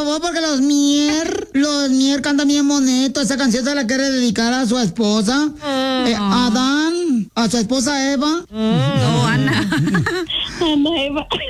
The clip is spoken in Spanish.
favor, porque los Mier cantan bien bonito. Esa canción se la quiere dedicar a su esposa, Adán, a su esposa Eva. No, Ana. Ana Eva.